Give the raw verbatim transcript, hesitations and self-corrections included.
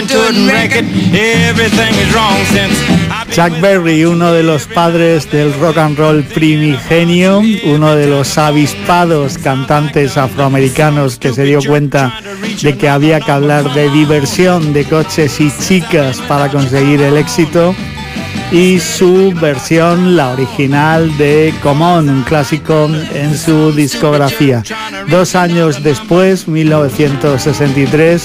Chuck Berry, uno de los padres del rock and roll primigenio, uno de los avispados cantantes afroamericanos que se dio cuenta de que había que hablar de diversión, de coches y chicas para conseguir el éxito, y su versión, la original de Come On, un clásico en su discografía. Dos años después, mil novecientos sesenta y tres,